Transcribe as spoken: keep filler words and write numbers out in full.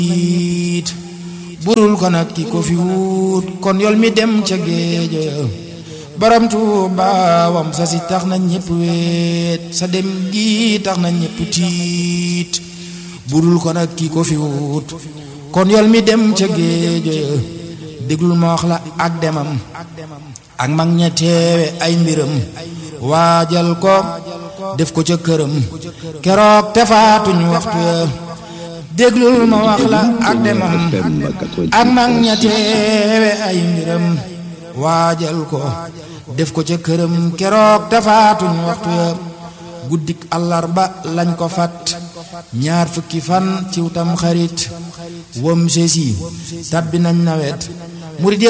jiit burul ko nag ki ko fi wut kon yol mi dem ca géej Borom Tuuba wam sa si tax na ñépp weet sa dem gi tax na ñépp tiit burul ko nag ki ko fi wut kon yol mi dem ca géej déglul ma wax la ak demam ak mag ña teewe ay mbiram waajal ko def ko ca këram keroog te faatuñ waxtu ya déglul ma wax la ak demam ak mag ña teewe ay mbiram waajal ko def ko ca këram keroog te faatuñ waxtu ya guddik àllarba lañ ko fat ñaar fukki fan ciw tam xarit wom sesi tabbi nañ nawet murid